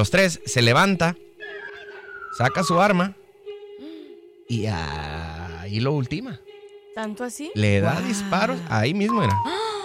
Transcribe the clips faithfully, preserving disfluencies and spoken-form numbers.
Los tres, se levanta, saca su arma y ahí lo ultima. ¿Tanto así? Le da Wow. disparos, ahí mismo era.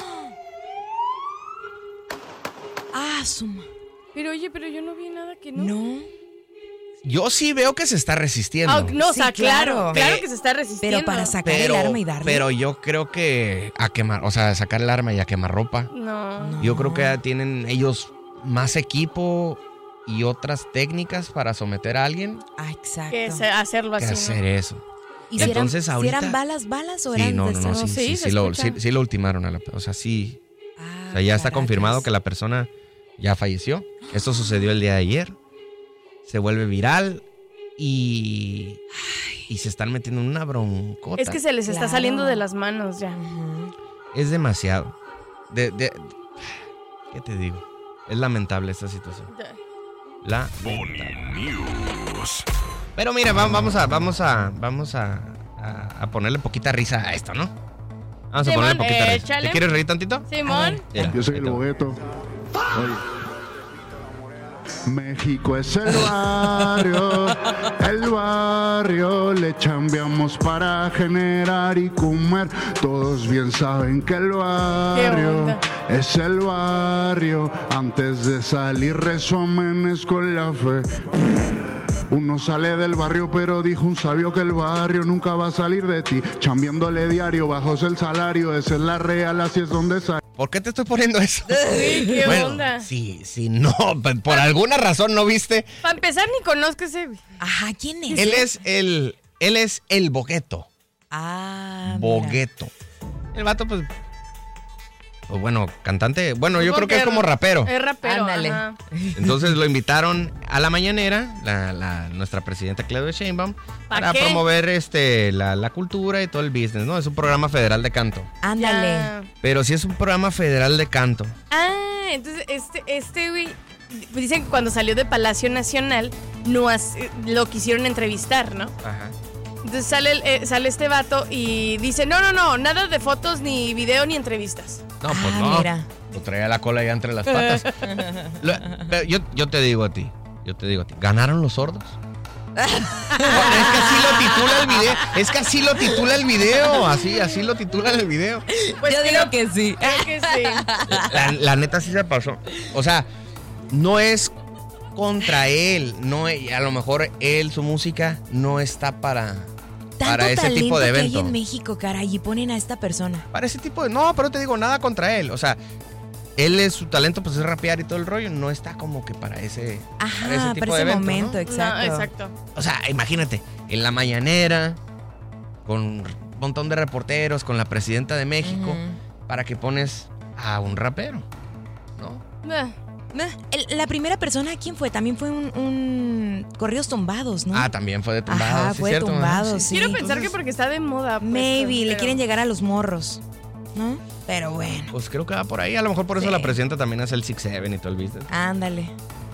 Ah, suma. Pero oye, pero yo no vi nada que no. No. Yo sí veo que se está resistiendo. Ah, no, o Sí, sea, claro, claro. claro que se está resistiendo. Pero para sacar pero, el arma y darle. pero yo creo que a quemar, o sea, sacar el arma y a quemar ropa. No. No. Yo creo que tienen ellos más equipo y otras técnicas para someter a alguien Ah, exacto. Que se- hacerlo que así, hacer ¿no? eso. ¿Y si eran, Entonces, si ahorita- eran balas, balas o Sí, eran no, de no, no, esas- sí, Sí, sí, se sí, lo, escucha. sí, sí lo ultimaron a la, o sea, sí. Ah, O sea, ya está caracas. confirmado que la persona ya falleció. Esto sucedió el día de ayer. Se vuelve viral y, y se están metiendo en una broncota. Es que se les está Claro. saliendo de las manos ya. Ujú. Es demasiado. De, de- ¿Qué te digo? Es lamentable esta situación. Lamentable. Pero mira, va- vamos a, vamos a, vamos a, a, a ponerle poquita risa a esto, ¿no? Vamos a Simón, ponerle poquita risa. échale. ¿Te quieres reír tantito? Simón. Mira, Yo soy ahí el te va. bogueto. Oye. México es el barrio, el barrio, le chambeamos para generar y comer. Todos bien saben que el barrio onda. es el barrio. Antes de salir rezo amanezco con la fe. Uno sale del barrio, pero dijo un sabio que el barrio nunca va a salir de ti. Chambeándole diario, bajos el salario, esa es la real, así es donde sale. ¿Por qué te estoy poniendo eso? Sí, qué Bueno, onda. sí, sí, no, p- por alguna razón no viste. Para empezar, ni conozco ese. Ajá, ¿quién es? Él es el, él es el bogueto. Ah, mira. Bogueto. El vato, pues, pues bueno, cantante. Bueno, yo Supongo creo que es como rapero. Es rapero. Ándale. Ajá. Entonces lo invitaron a la mañanera, la, la- nuestra presidenta Claudia Sheinbaum, ¿Pa para qué? promover este la, la cultura y todo el business, ¿no? Es un programa federal de canto. Ándale. Ya. Pero sí es un programa federal de canto. Ah, entonces este, este güey, dicen que cuando salió de Palacio Nacional, no hace- lo quisieron entrevistar, ¿no? Ajá. Entonces sale, el- eh, sale este vato y dice, no, no, no, nada de fotos, ni video, ni entrevistas. No, pues Ah, no. mira. Lo traía la cola ya entre las patas. Lo- pero yo, yo te digo a ti, yo te digo a ti, ¿ganaron los sordos? No, es que así lo titula el video. Es que así lo titula el video. Así, así lo titula el video. Pues Yo creo- digo que sí. creo que sí. La, la neta sí se pasó. O sea, no es contra él. No, es- a lo mejor él, su música, no está para, para Tanto ese talento tipo de que hay evento. en México, caray, y ponen a esta persona. Para ese tipo de. No, pero te digo, nada contra él. O sea, él es su talento, pues es rapear y todo el rollo. No está como que para ese, para ese Ajá, tipo para de ese evento, momento, ¿no? exacto. No, exacto. O sea, imagínate, en la mañanera, con un montón de reporteros, con la presidenta de México, Ujú. para que pones a un rapero, ¿no? Ah, El- la primera persona, ¿quién fue? También fue un, un Correos Tumbados, ¿no? Ah, también fue de tumbados. Ajá, sí, fue de cierto, ¿no? tumbados, sí. Quiero pensar Entonces, que porque está de moda. pues, Maybe, le pero- quieren llegar a los morros, ¿no? Pero bueno, Pues creo que va por ahí. A lo mejor por eso Sí. la presidenta también hace el six seven y todo el business. ándale.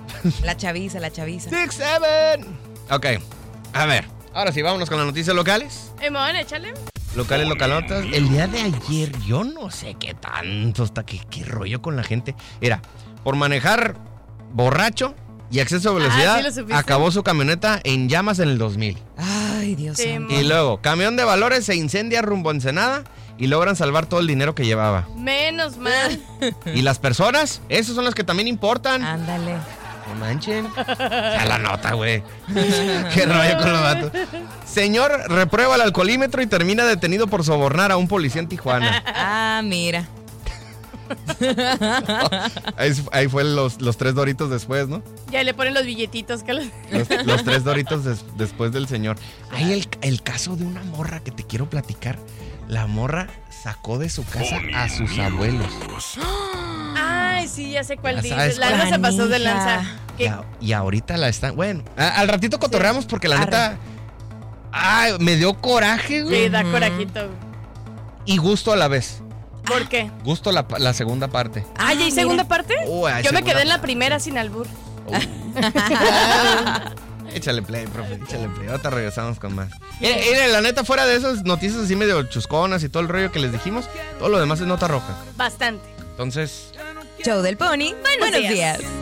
La chaviza, la chaviza. six seven. Ok, a ver. Ahora sí, vámonos con las noticias locales. Emón, échale. Locales, localotas. El día de ayer, yo no sé qué tanto, hasta qué, qué rollo con la gente. Era, por manejar borracho y exceso de velocidad, Ah, ¿sí lo supiste? acabó su camioneta en llamas en el dos mil. Ay, Dios Sí, santo. Y luego, camión de valores se incendia rumbo a Ensenada y logran salvar todo el dinero que llevaba. Menos mal. Y las personas, esas son las que también importan. Ándale. No manchen. Ya la nota, güey. Qué rollo con los vatos. Señor reprueba el alcoholímetro y termina detenido por sobornar a un policía en Tijuana. Ah, mira. Ahí, ahí fue los, los tres doritos después, ¿no? Ya le ponen los billetitos. Que los... Los, los tres doritos des- después del señor. Hay el, el caso de una morra que te quiero platicar. La morra sacó de su casa a sus abuelos. Ay, sí, ya sé cuál Ya dices. sabes La cuál. no se pasó de Canija. lanza. Y, Que- a- y ahorita la están... Bueno, a- al ratito cotorreamos porque la Arre. neta... Ay, me dio coraje, güey. Sí, da Ujú. corajito. Y gusto a la vez. ¿Por qué? Gusto la, la segunda parte. Ah, ¿ya hay mira. segunda parte? Oh, hay Yo me segunda quedé en la parte. primera sin albur. Échale play, profe, échale play. Ahorita regresamos con más. Mire, mire, la neta, fuera de esas noticias así medio chusconas y todo el rollo que les dijimos, todo lo demás es nota roja. Bastante. Entonces, Show del Pony. Buenos, días. días.